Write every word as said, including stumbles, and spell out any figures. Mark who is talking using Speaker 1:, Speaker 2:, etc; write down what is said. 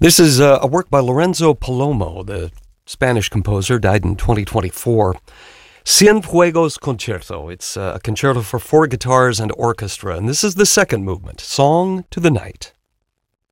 Speaker 1: This is uh, a work by Lorenzo Palomo, the Spanish composer, died in twenty twenty-four. Cienfuegos Concerto. It's uh, a concerto for four guitars and orchestra, and this is the second movement, Song to the Night.